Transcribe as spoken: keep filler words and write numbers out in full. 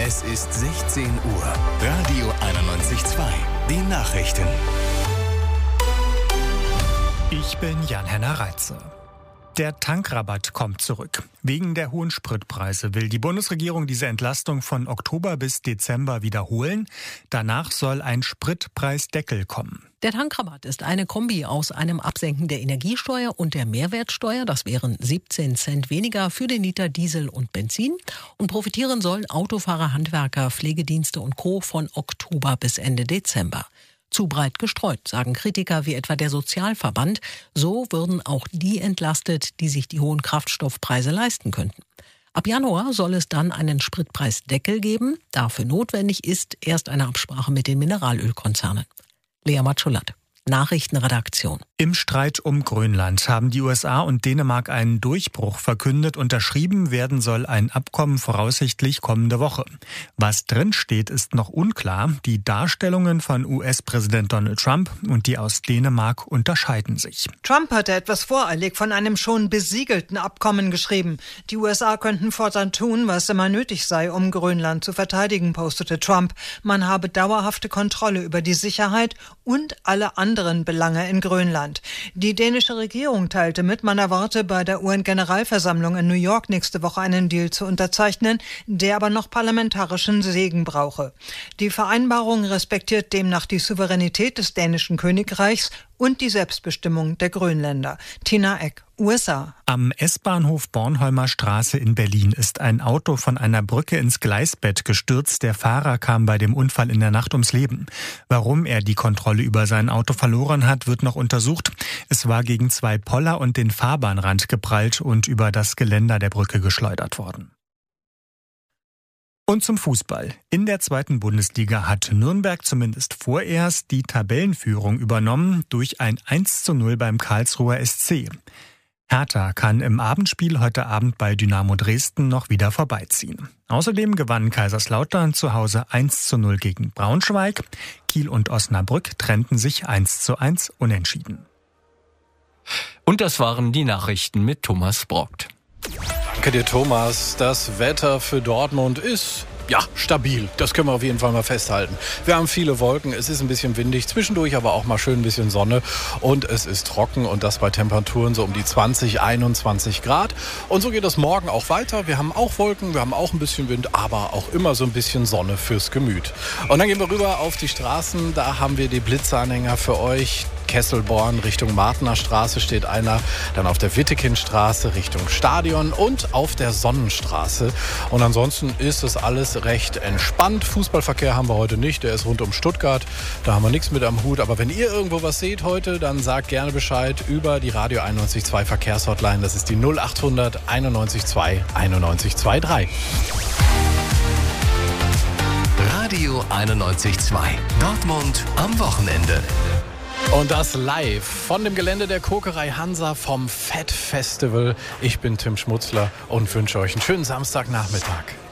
Es ist sechzehn Uhr. Radio einundneunzig Komma zwei. Die Nachrichten. Ich bin Jan-Henner Reitze. Der Tankrabatt kommt zurück. Wegen der hohen Spritpreise will die Bundesregierung diese Entlastung von Oktober bis Dezember wiederholen. Danach soll ein Spritpreisdeckel kommen. Der Tankrabatt ist eine Kombi aus einem Absenken der Energiesteuer und der Mehrwertsteuer. Das wären siebzehn Cent weniger für den Liter Diesel und Benzin. Und profitieren sollen Autofahrer, Handwerker, Pflegedienste und Co. von Oktober bis Ende Dezember. Zu breit gestreut, sagen Kritiker wie etwa der Sozialverband. So würden auch die entlastet, die sich die hohen Kraftstoffpreise leisten könnten. Ab Januar soll es dann einen Spritpreisdeckel geben. Dafür notwendig ist erst eine Absprache mit den Mineralölkonzernen. Lea Matschulat, Nachrichtenredaktion. Im Streit um Grönland haben die U S A und Dänemark einen Durchbruch verkündet. Unterschrieben werden soll ein Abkommen voraussichtlich kommende Woche. Was drinsteht, ist noch unklar. Die Darstellungen von U S-Präsident Donald Trump und die aus Dänemark unterscheiden sich. Trump hatte etwas voreilig von einem schon besiegelten Abkommen geschrieben. Die U S A könnten fortan tun, was immer nötig sei, um Grönland zu verteidigen, postete Trump. Man habe dauerhafte Kontrolle über die Sicherheit und alle anderen Belange in Grönland. Die dänische Regierung teilte mit, man erwarte bei der U N-Generalversammlung in New York nächste Woche einen Deal zu unterzeichnen, der aber noch parlamentarischen Segen brauche. Die Vereinbarung respektiert demnach die Souveränität des dänischen Königreichs und die Selbstbestimmung der Grönländer. Tina Eck, U S A. Am S-Bahnhof Bornholmer Straße in Berlin ist ein Auto von einer Brücke ins Gleisbett gestürzt. Der Fahrer kam bei dem Unfall in der Nacht ums Leben. Warum er die Kontrolle über sein Auto verloren hat, wird noch untersucht. Es war gegen zwei Poller und den Fahrbahnrand geprallt und über das Geländer der Brücke geschleudert worden. Und zum Fußball. In der zweiten Bundesliga hat Nürnberg zumindest vorerst die Tabellenführung übernommen durch ein eins zu null beim Karlsruher S C. Hertha kann im Abendspiel heute Abend bei Dynamo Dresden noch wieder vorbeiziehen. Außerdem gewann Kaiserslautern zu Hause eins zu null gegen Braunschweig. Kiel und Osnabrück trennten sich eins zu eins unentschieden. Und das waren die Nachrichten mit Thomas Brockt. Danke dir, Thomas. Das Wetter für Dortmund ist, ja, stabil. Das können wir auf jeden Fall mal festhalten. Wir haben viele Wolken, es ist ein bisschen windig, zwischendurch aber auch mal schön ein bisschen Sonne und es ist trocken und das bei Temperaturen so um die zwanzig, einundzwanzig Grad. Und so geht es morgen auch weiter. Wir haben auch Wolken, wir haben auch ein bisschen Wind, aber auch immer so ein bisschen Sonne fürs Gemüt. Und dann gehen wir rüber auf die Straßen. Da haben wir die Blitzanhänger für euch. Kesselborn Richtung Martener Straße steht einer, dann auf der Wittekindstraße Richtung Stadion und auf der Sonnenstraße. Und ansonsten ist es alles recht entspannt. Fußballverkehr haben wir heute nicht, der ist rund um Stuttgart, da haben wir nichts mit am Hut. Aber wenn ihr irgendwo was seht heute, dann sagt gerne Bescheid über die Radio einundneunzig Komma zwei Verkehrshotline. Das ist die null achthundert einundneunzig Komma zwei einundneunzig Komma drei. Radio einundneunzig Komma zwei. Dortmund am Wochenende. Und das live von dem Gelände der Kokerei Hansa vom Fett Festival. Ich bin Tim Schmutzler und wünsche euch einen schönen Samstagnachmittag.